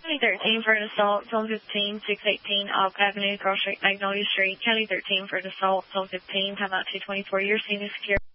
County 13 for an assault, zone 15, 618 Oak Avenue, Girl Street, Magnolia Street. County 13 for an assault, zone 15, time out 224. Your scene is secure.